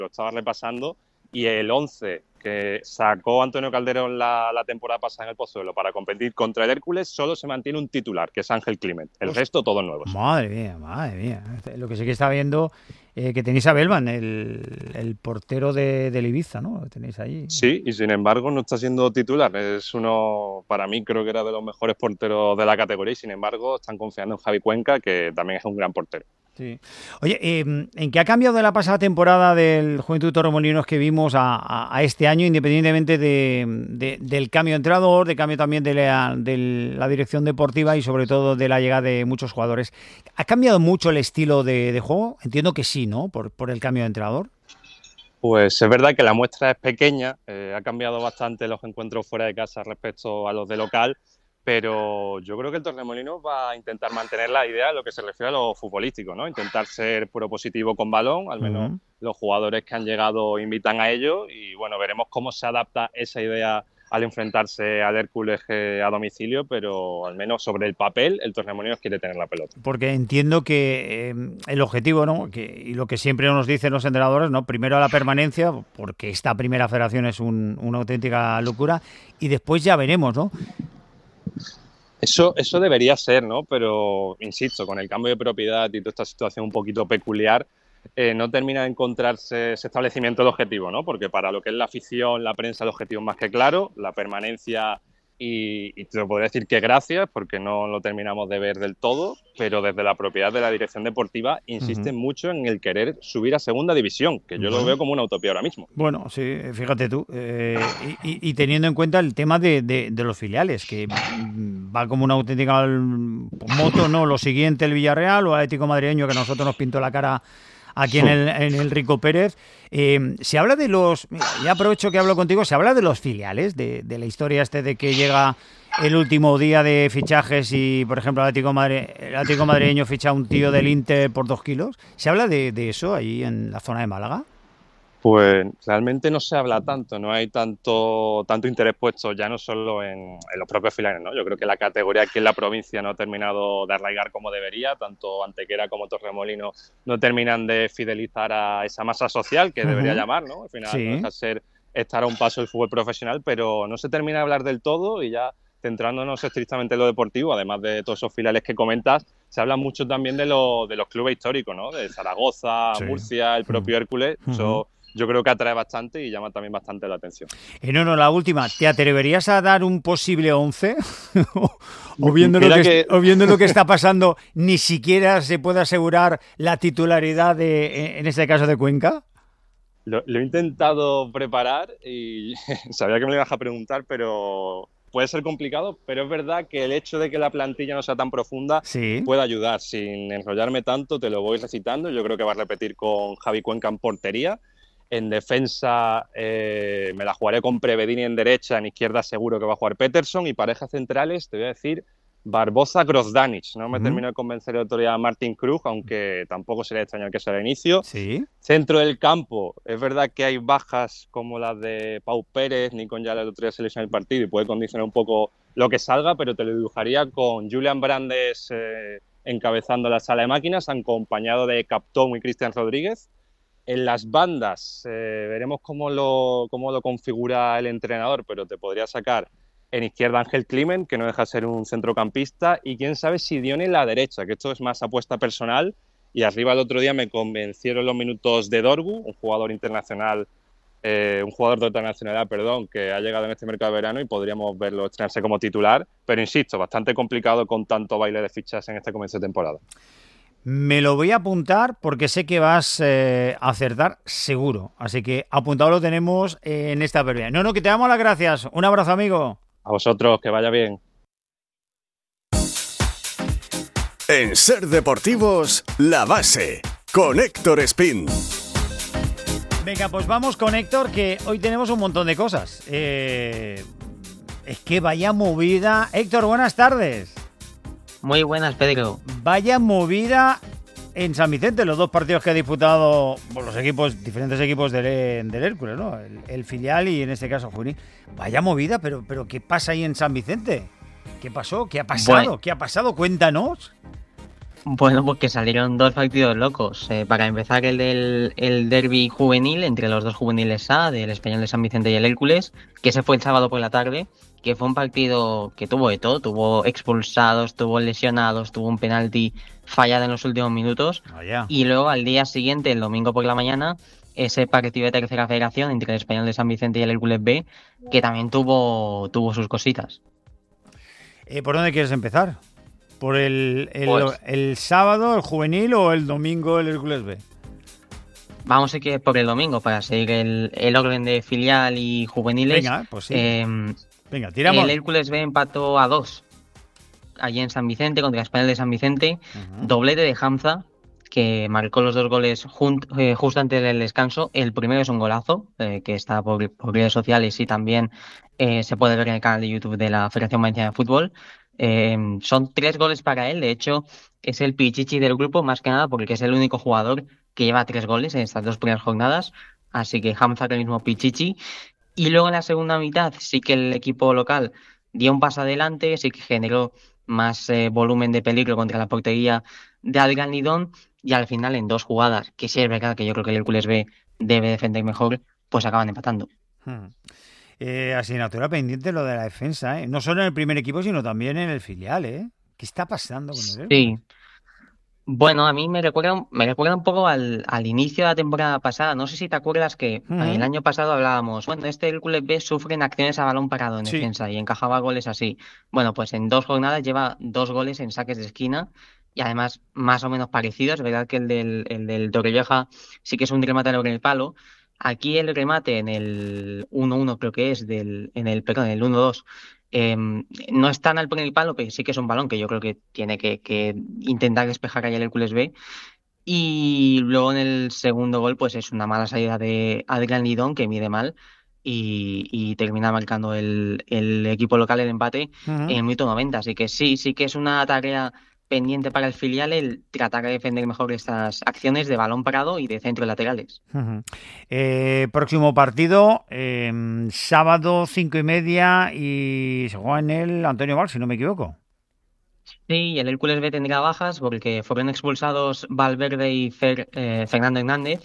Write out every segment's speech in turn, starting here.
lo estaba repasando, y el 11 que sacó Antonio Calderón la temporada pasada en el Pozuelo para competir contra el Hércules, solo se mantiene un titular, que es Ángel Climent. El resto, todos nuevos. Madre mía. Lo que sí que está viendo, que tenéis a Belman, el portero del Ibiza, ¿no? Lo tenéis ahí. Sí, y sin embargo no está siendo titular. Es uno, para mí, creo que era de los mejores porteros de la categoría, y sin embargo están confiando en Javi Cuenca, que también es un gran portero. Sí. Oye, ¿en qué ha cambiado de la pasada temporada del Juventud Torremolinos que vimos a este año, independientemente del cambio de entrenador, de cambio también de la dirección deportiva y sobre todo de la llegada de muchos jugadores? ¿Ha cambiado mucho el estilo de juego? Entiendo que sí, ¿no? Por el cambio de entrenador. Pues es verdad que la muestra es pequeña, ha cambiado bastante los encuentros fuera de casa respecto a los de local, pero yo creo que el Torremolinos va a intentar mantener la idea en lo que se refiere a lo futbolístico, ¿no? Intentar ser propositivo con balón, al menos los jugadores que han llegado invitan a ello, y bueno, veremos cómo se adapta esa idea al enfrentarse al Hércules a domicilio, pero al menos sobre el papel el Torremolinos quiere tener la pelota. Porque entiendo que el objetivo, ¿no? Y lo que siempre nos dicen los entrenadores, ¿no? Primero la permanencia, porque esta primera federación es una auténtica locura, y después ya veremos, ¿no? Eso debería ser, ¿no? Pero, insisto, con el cambio de propiedad y toda esta situación un poquito peculiar, no termina de encontrarse ese establecimiento de objetivo, ¿no? Porque para lo que es la afición, la prensa, el objetivo es más que claro, la permanencia, y te lo podría decir que gracias, porque no lo terminamos de ver del todo, pero desde la propiedad de la dirección deportiva insisten mucho en el querer subir a segunda división, que yo lo veo como una utopía ahora mismo. Bueno, sí, fíjate tú, y teniendo en cuenta el tema de los filiales, que va como una auténtica moto, ¿no? Lo siguiente, el Villarreal o Atlético Madrileño, que a nosotros nos pintó la cara aquí en el Rico Pérez. Se habla de los... Mira, ya aprovecho que hablo contigo, se habla de los filiales, de la historia de que llega el último día de fichajes y, por ejemplo, el Atlético Madrileño ficha a un tío del Inter por 2 kilos. ¿Se habla de eso ahí en la zona de Málaga? Pues realmente no se habla tanto, no hay tanto interés puesto ya no solo en los propios filiales, ¿no? Yo creo que la categoría aquí en la provincia no ha terminado de arraigar como debería, tanto Antequera como Torremolinos no terminan de fidelizar a esa masa social que debería llamar, ¿no? Al final no deja de ser estar a un paso del fútbol profesional, pero no se termina de hablar del todo, y ya centrándonos estrictamente en lo deportivo, además de todos esos filiales que comentas, se habla mucho también de los clubes históricos, ¿no? De Zaragoza, Murcia, el propio Hércules, eso yo creo que atrae bastante y llama también bastante la atención. No, la última. ¿Te atreverías a dar un posible 11? o viendo lo que está pasando, ni siquiera se puede asegurar la titularidad en este caso de Cuenca. Lo he intentado preparar y sabía que me lo ibas a preguntar, pero puede ser complicado, pero es verdad que el hecho de que la plantilla no sea tan profunda puede ayudar. Sin enrollarme tanto, te lo voy recitando. Yo creo que va a repetir con Javi Cuenca en portería. En defensa me la jugaré con Prevedini en derecha, en izquierda seguro que va a jugar Peterson, y parejas centrales te voy a decir Barbosa-Grozdanic. No me terminó de convencer el otro día Martin Krug, aunque tampoco sería extraño que sea el inicio. Centro del campo, es verdad que hay bajas como las de Pau Pérez, Nikon ya el otro día se lesionó el partido y puede condicionar un poco lo que salga, pero te lo dibujaría con Julián Brandes encabezando la sala de máquinas, acompañado de Captón y Cristian Rodríguez. En las bandas veremos cómo lo configura el entrenador, pero te podría sacar en izquierda Ángel Climent, que no deja de ser un centrocampista, y quién sabe si Dione en la derecha, que esto es más apuesta personal. Y arriba el otro día me convencieron los minutos de Dorgu, un jugador internacional, un jugador de otra nacionalidad, que ha llegado en este mercado de verano y podríamos verlo estrenarse como titular, pero insisto, bastante complicado con tanto baile de fichas en este comienzo de temporada. Me lo voy a apuntar porque sé que vas a acertar seguro. Así que apuntado lo tenemos en esta previa. No, que te damos las gracias. Un abrazo, amigo. A vosotros, que vaya bien. En Ser Deportivos, La Base, con Héctor Espín. Venga, pues vamos con Héctor, que hoy tenemos un montón de cosas. Es que vaya movida. Héctor, buenas tardes. Muy buenas, Pedro. Vaya movida en San Vicente, los 2 partidos que ha disputado los diferentes equipos del Hércules, ¿no? El filial y en este caso juvenil. Vaya movida, pero ¿qué pasa ahí en San Vicente? ¿Qué pasó? ¿Qué ha pasado? Bueno, ¿Qué ha pasado? Cuéntanos. Bueno, pues que salieron dos partidos locos. Para empezar, el derbi juvenil entre los dos juveniles A, del Español de San Vicente y el Hércules, que se fue el sábado por la tarde, que fue un partido que tuvo de todo. Tuvo expulsados, tuvo lesionados, tuvo un penalti fallado en los últimos minutos. Y luego al día siguiente, el domingo por la mañana, ese partido de tercera federación entre el Español de San Vicente y el Hércules B, que también tuvo sus cositas. ¿Por dónde quieres empezar? ¿Por Pues, el sábado, el juvenil, o el domingo, el Hércules B? vamos a ir por el domingo para seguir el orden de filial y juveniles. Venga, pues sí. Venga, tiramos. El Hércules B empató a 2 allí en San Vicente contra el Español de San Vicente. Doblete de Hamza, que marcó los dos goles justo antes del descanso. El primero es un golazo, que está por redes sociales y también se puede ver en el canal de YouTube de la Federación Valenciana de Fútbol. Son 3 goles para él. De hecho, es el pichichi del grupo, más que nada porque es el único jugador que lleva 3 goles en estas 2 primeras jornadas. Así que Hamza, que mismo pichichi. Y luego en la segunda mitad sí que el equipo local dio un paso adelante, sí que generó más volumen de peligro contra la portería de Adrián Lidón, y al final en 2 jugadas, que sí es verdad que yo creo que el Hércules B debe defender mejor, pues acaban empatando. Asignatura pendiente lo de la defensa, ¿eh? No solo en el primer equipo, sino también en el filial, ¿eh? ¿Qué está pasando con el Hércules? Sí. Bueno, a mí me recuerda un poco al inicio de la temporada pasada. No sé si te acuerdas que el año pasado hablábamos, bueno, este Hércules B sufre en acciones a balón parado en defensa y encajaba goles así. Bueno, pues en 2 jornadas lleva 2 goles en saques de esquina y además más o menos parecidos. Es verdad que el del Torrevieja sí que es un remate en el palo. Aquí el remate en el 1-1 creo que es, perdón, en el 1-2. No es tan al poner el palo, pero sí que es un balón que yo creo que tiene que intentar despejar ahí el Hércules B. Y luego en el segundo gol, pues es una mala salida de Adrián Lidón, que mide mal, y termina marcando el equipo local el empate en el minuto 90. Así que sí que es una tarea pendiente para el filial el tratar de defender mejor estas acciones de balón parado y de centros laterales. Próximo partido, sábado 5:30, y se juega en el Antonio Val, si no me equivoco. Sí, y el Hércules B tendrá bajas porque fueron expulsados Valverde y Fernando Hernández.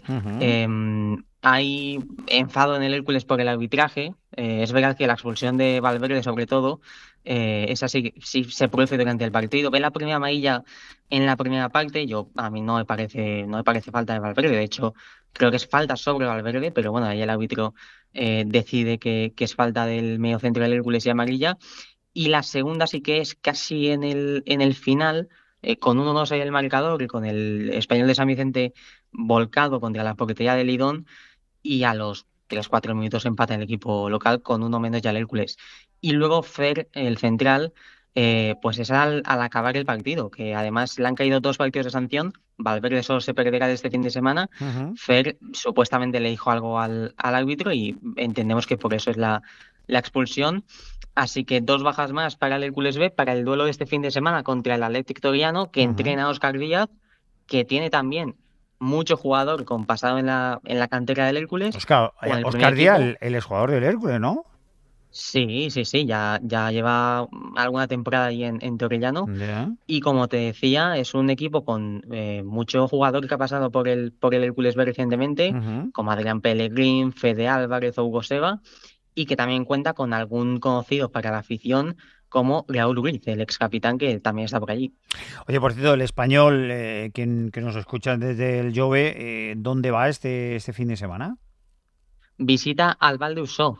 Hay enfado en el Hércules por el arbitraje. Es verdad que la expulsión de Valverde, sobre todo, esa sí se produce durante el partido. Ve la primera amarilla en la primera parte. A mí no me parece falta de Valverde. De hecho, creo que es falta sobre Valverde, pero bueno, ahí el árbitro decide que es falta del medio centro del Hércules y amarilla. Y la segunda sí que es casi en el final, con 1-2 ahí el marcador y con el Español de San Vicente volcado contra la portería de Lidón, y a los 3-4 minutos empata el equipo local con 1 menos ya el Hércules. Y luego Fer, el central, pues es al acabar el partido, que además le han caído 2 partidos de sanción. Valverde solo se perderá de este fin de semana. Fer supuestamente le dijo algo al árbitro y entendemos que por eso es la expulsión. Así que 2 bajas más para el Hércules B para el duelo de este fin de semana contra el Athletic Toriano, que entrena a Óscar Díaz, que tiene también mucho jugador con pasado en la cantera del Hércules. Óscar Díaz, el exjugador del Hércules, ¿no? Sí, ya lleva alguna temporada ahí en Torrellano. Y como te decía, es un equipo con mucho jugador que ha pasado por el Hércules B recientemente, como Adrián Pellegrín, Fede Álvarez o Hugo Seba, y que también cuenta con algún conocido para la afición como Raúl Ruiz, el ex capitán, que también está por allí. Oye, por cierto, el Español, que nos escuchan desde el Jove, ¿dónde va este fin de semana? Visita al Val d'Usó,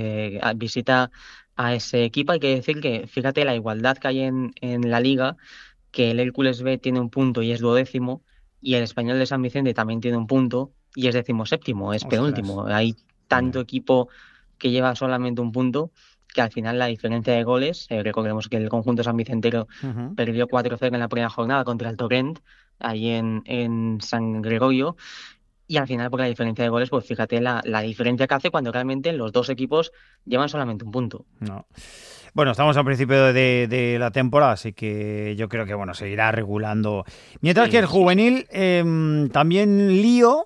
visita a ese equipo. Hay que decir que, fíjate la igualdad que hay en la liga, que el Hércules B tiene 1 punto y es 12º, y el Español de San Vicente también tiene 1 punto y es 17º, es penúltimo. Hay tanto equipo que lleva solamente 1 punto, que al final la diferencia de goles, recordemos que el conjunto sanvicentero perdió 4-0 en la primera jornada contra el Torrent, allí en San Gregorio, y al final por la diferencia de goles, pues fíjate la diferencia que hace cuando realmente los 2 equipos llevan solamente 1 punto. No. Bueno, estamos al principio de la temporada, así que yo creo que se irá regulando. Mientras que el juvenil, también lío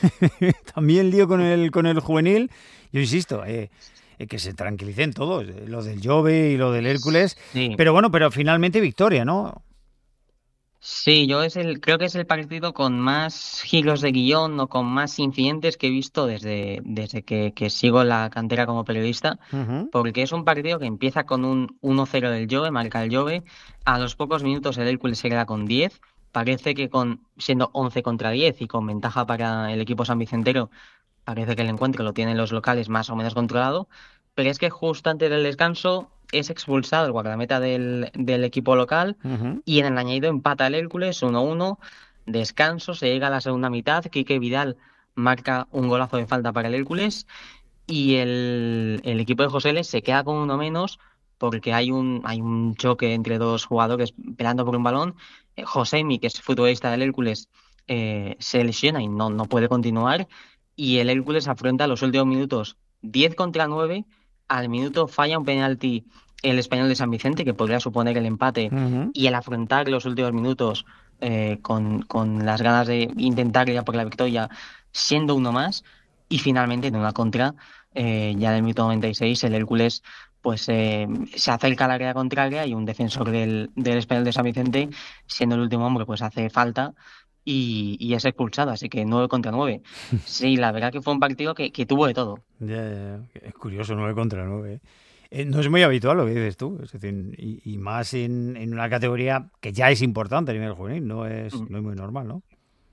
con el juvenil. Yo insisto, que se tranquilicen todos, los del Jove y lo del Hércules. Sí. Pero finalmente victoria, ¿no? Sí, creo que es el partido con más giros de guión o con más incidentes que he visto desde que sigo la cantera como periodista, Ujú. porque es un partido que empieza con un 1-0 del Jove, marca el Jove, a los pocos minutos el Hércules se queda con 10, parece que siendo 11 contra 10 y con ventaja para el equipo sanvicentero, parece que el encuentro lo tienen los locales más o menos controlado, pero es que justo antes del descanso es expulsado el guardameta del equipo local Ujú. y en el añadido empata el Hércules 1-1, descanso, se llega a la segunda mitad, Quique Vidal marca un golazo de falta para el Hércules y el equipo de José L se queda con uno menos porque hay un choque entre dos jugadores peleando por un balón. Josemi, que es futbolista del Hércules, se lesiona y no puede continuar. Y el Hércules afronta los últimos minutos 10 contra 9. Al minuto falla un penalti el Español de San Vicente, que podría suponer el empate. Ujú. Y el afrontar los últimos minutos con las ganas de intentar ir a por la victoria, siendo uno más. Y finalmente, en una contra, ya en el minuto 96, el Hércules pues se acerca al área contraria y un defensor del Español de San Vicente, siendo el último hombre, pues hace falta y es expulsado, así que 9 contra 9. Sí, la verdad que fue un partido que tuvo de todo. Ya, ya, ya. Es curioso, 9 contra 9. No es muy habitual lo que dices tú, es decir, y más en una categoría que ya es importante a nivel juvenil, Mm. no es muy normal, ¿no?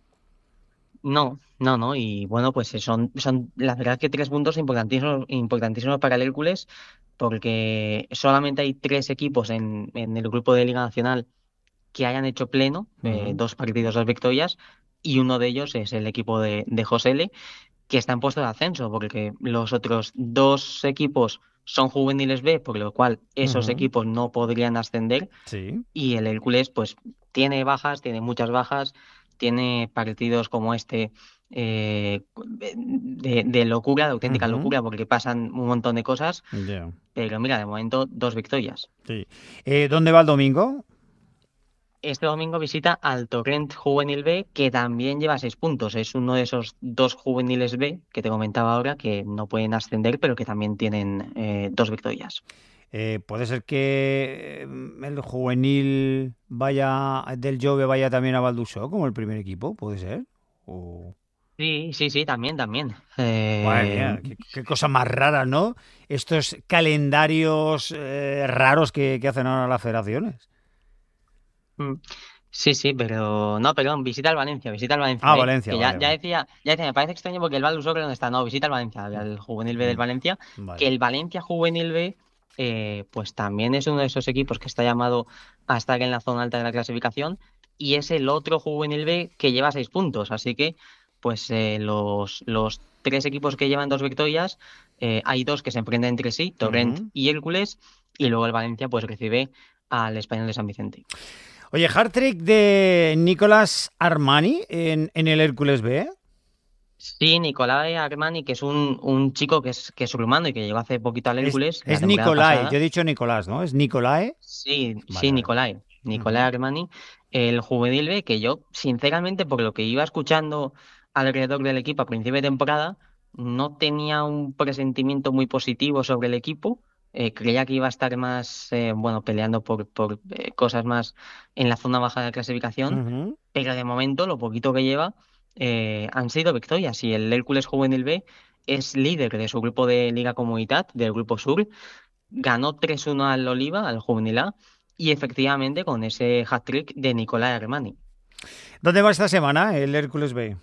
No, no, no, y bueno, pues son la verdad que 3 puntos importantísimos, importantísimos para el Hércules, porque solamente hay 3 equipos en el grupo de Liga Nacional que hayan hecho pleno, Ujú. 2 partidos, 2 victorias, y uno de ellos es el equipo de José L, que está en puesto de ascenso, porque los otros 2 equipos son juveniles B, por lo cual esos Ujú. equipos no podrían ascender, Sí. y el Hércules pues tiene bajas, tiene muchas bajas, tiene partidos como este de locura, de auténtica Ujú. locura, porque pasan un montón de cosas, Ya. pero mira, de momento 2 victorias. Sí. ¿Dónde va el domingo? Este domingo visita al Torrent Juvenil B, que también lleva 6 puntos. Es uno de esos 2 juveniles B que te comentaba ahora que no pueden ascender, pero que también tienen 2 victorias. Puede ser que el juvenil vaya del Jove vaya también a Valdusó como el primer equipo, puede ser. O... Sí, sí, sí, también, también. Madre mía, qué cosa más rara, ¿no? Estos calendarios raros que hacen ahora las federaciones. Mm, sí, sí, pero no, perdón, visita el Ah, Valencia, Valencia, que ya, vale, ya vale. decía, ya decía, me parece extraño porque el Val Usobre no está, no, visita el Valencia, el juvenil B del Mm, Valencia, que vale. el Valencia juvenil B, pues también es uno de esos equipos que está llamado a estar en la zona alta de la clasificación y es el otro juvenil B que lleva 6 puntos, así que pues los 3 equipos que llevan 2 victorias, hay 2 que se emprenden entre sí, Torrent Ujú. y Hércules, y luego el Valencia pues recibe al Español de San Vicente. Oye, hat-trick de Nicolás Armani en el Hércules B. Sí, Nicolai Armani, que es un chico que es rumano y que llegó hace poquito al Hércules la Es temporada Nicolai, yo pasada. he dicho Nicolás, ¿no? ¿Es Nicolai? Sí, Vale, sí, vale. Nicolai Ujú. Armani, el juvenil B, que yo, sinceramente, por lo que iba escuchando alrededor del equipo a principio de temporada, no tenía un presentimiento muy positivo sobre el equipo. Creía que iba a estar más, bueno, peleando por cosas más en la zona baja de la clasificación, Ujú. pero de momento, lo poquito que lleva, han sido victorias y el Hércules Juvenil B es líder de su grupo de Liga Comunidad, del Grupo Sur. Ganó 3-1 al Oliva, al Juvenil A, y efectivamente con ese hat-trick de Nicolai Armani. ¿Dónde va esta semana el Hércules B?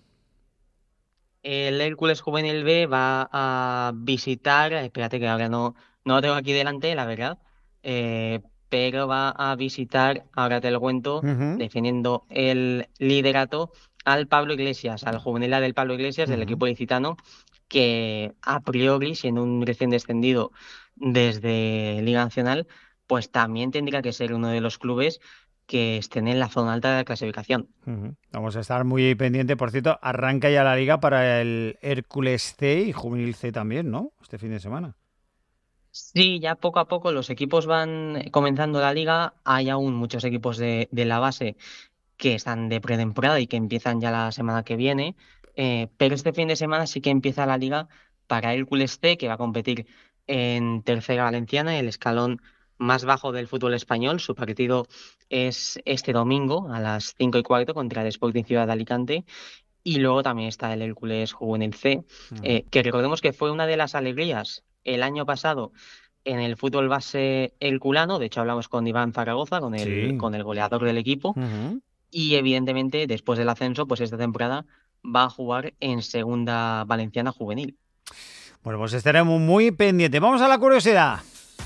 El Hércules Juvenil B va a visitar, espérate que ahora no lo tengo aquí delante, la verdad, pero va a visitar, ahora te lo cuento, Ujú. defendiendo el liderato al Pablo Iglesias, al Juvenil A del Pablo Iglesias, del Ujú. equipo licitano, que a priori, siendo un recién descendido desde Liga Nacional, pues también tendría que ser uno de los clubes que estén en la zona alta de la clasificación. Ujú. Vamos a estar muy pendiente. Por cierto, arranca ya la liga para el Hércules C y Juvenil C también, ¿no? Este fin de semana. Sí, ya poco a poco los equipos van comenzando la liga. Hay aún muchos equipos de la base que están de pretemporada y que empiezan ya la semana que viene. Pero este fin de semana sí que empieza la liga para Hércules C, que va a competir en Tercera Valenciana, el escalón más bajo del fútbol español. Su partido es este domingo a las 5:15 contra el Sporting Ciudad de Alicante. Y luego también está el Hércules Juvenil C, que recordemos que fue una de las alegrías el año pasado en el fútbol base herculano. De hecho, hablamos con Iván Zaragoza, con el goleador del equipo. Y evidentemente, después del ascenso, pues esta temporada va a jugar en Segunda Valenciana Juvenil. Bueno, pues estaremos muy pendientes. Vamos a la curiosidad.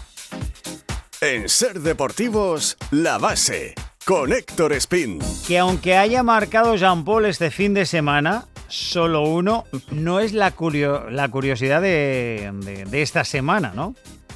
En Ser Deportivos, La Base, con Héctor Espín. Que aunque haya marcado Jean-Paul este fin de semana, solo uno, no es la curiosidad de esta semana, ¿no?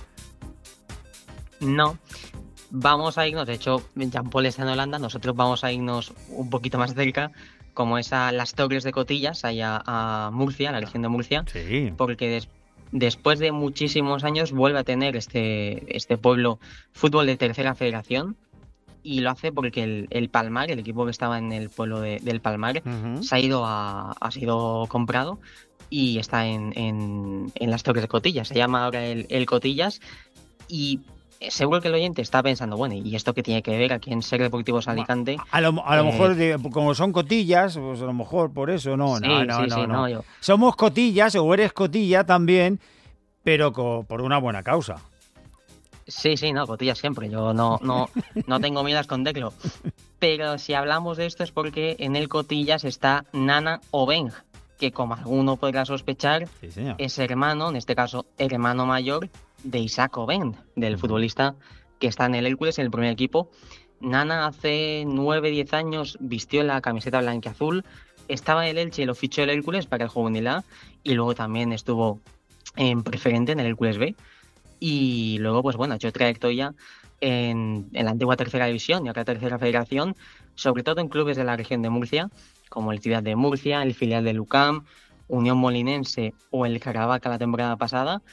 No. Vamos a irnos, de hecho, Jean-Paul está en Holanda, nosotros vamos a irnos un poquito más cerca, como es a las Torres de Cotillas, allá a Murcia, la región de Murcia, porque después de muchísimos años vuelve a tener este pueblo fútbol de tercera federación, y lo hace porque el Palmar, el equipo que estaba en el pueblo del Palmar, ha sido comprado y está en las Torres de Cotillas. Se llama ahora el Cotillas, y seguro que el oyente está pensando, bueno, ¿y esto qué tiene que ver aquí en Ser Deportivos Alicante? A lo mejor, como son cotillas, pues a lo mejor por eso, no. Somos cotillas, o eres cotilla también, pero por una buena causa. Sí, no, cotillas siempre, yo no tengo miedo a esconderlo. Pero si hablamos de esto es porque en el Cotillas está Nana Obeng, que como alguno podrá sospechar, es hermano, en este caso hermano mayor, de Isaac Obeng, del futbolista que está en el Hércules, en el primer equipo. Nana hace 9-10 años vistió la camiseta blanquiazul, estaba en el Elche y lo fichó el Hércules para el Juvenil A, y luego también estuvo en preferente en el Hércules B, y luego pues bueno, ha hecho trayectoria en la antigua tercera división y ahora tercera federación, sobre todo en clubes de la región de Murcia, como el Ciudad de Murcia, el filial de UCAM, Unión Molinense o el Caravaca la temporada pasada.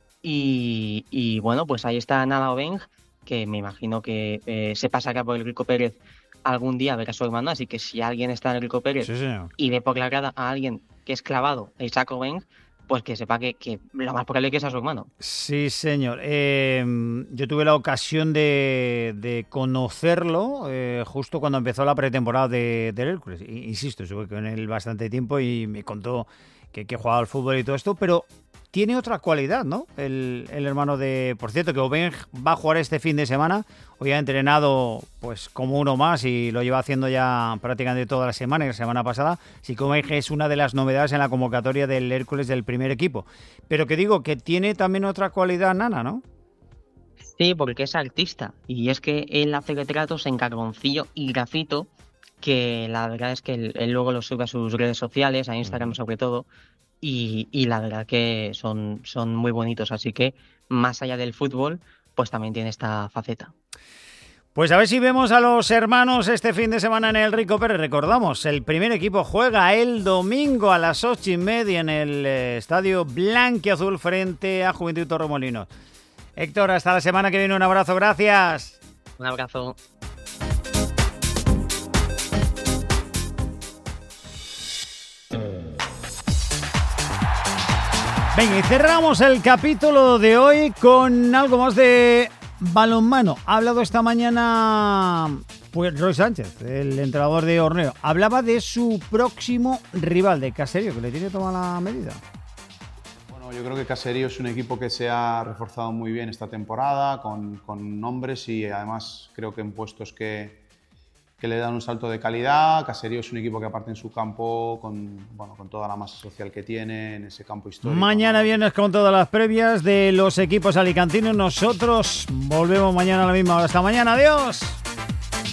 Y bueno, pues ahí está Nana Obeng, que me imagino que se pasará por el Rico Pérez algún día a ver a su hermano, así que si alguien está en el Rico Pérez y ve por la grada a alguien que es clavado a Isaac Obeng, pues que sepa que lo más probable es que sea su hermano. Sí, señor. Yo tuve la ocasión de conocerlo justo cuando empezó la pretemporada del Hércules. Insisto, estuve con él bastante tiempo y me contó que jugaba al fútbol y todo esto, pero tiene otra cualidad, ¿no? El hermano de... Por cierto, que Obeng va a jugar este fin de semana. Hoy ha entrenado pues como uno más y lo lleva haciendo ya prácticamente toda la semana y la semana pasada. Sí que Obeng es una de las novedades en la convocatoria del Hércules del primer equipo. Pero que digo que tiene también otra cualidad, Nana, ¿no? Sí, porque es artista. Y es que él hace retratos en carboncillo y grafito, que la verdad es que él luego lo sube a sus redes sociales, a Instagram sobre todo. Y la verdad que son muy bonitos, así que más allá del fútbol, pues también tiene esta faceta. Pues a ver si vemos a los hermanos este fin de semana en el Rico Pérez. Recordamos, el primer equipo juega el domingo a las 8:30 en el estadio blanquiazul frente a Juventud Torremolinos. Héctor, hasta la semana que viene, un abrazo, gracias. Un abrazo. Venga, y cerramos el capítulo de hoy con algo más de balonmano. Ha hablado esta mañana pues Roy Sánchez, el entrenador de Orneo. Hablaba de su próximo rival, de Caserío, que le tiene tomada la medida. Bueno, yo creo que Caserío es un equipo que se ha reforzado muy bien esta temporada, con nombres y además creo que en puestos que le dan un salto de calidad. Caserío es un equipo que aparte en su campo, con toda la masa social que tiene, en ese campo histórico. Mañana viernes con todas las previas de los equipos alicantinos. Nosotros volvemos mañana a la misma hora. Hasta mañana, adiós.